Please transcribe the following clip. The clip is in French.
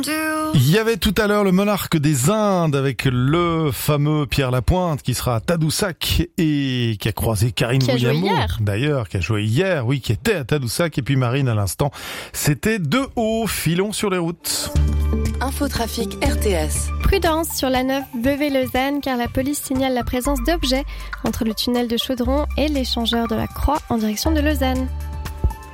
Il y avait tout à l'heure le monarque des Indes avec le fameux Pierre Lapointe qui sera à Tadoussac et qui a croisé Karine Williamo. D'ailleurs, qui a joué hier, oui, qui était à Tadoussac. Et puis Marine à l'instant, c'était de haut, filons sur les routes. Infotrafic RTS. Prudence sur la 9 Vevey-Lausanne car la police signale la présence d'objets entre le tunnel de Chaudron et l'échangeur de la Croix en direction de Lausanne.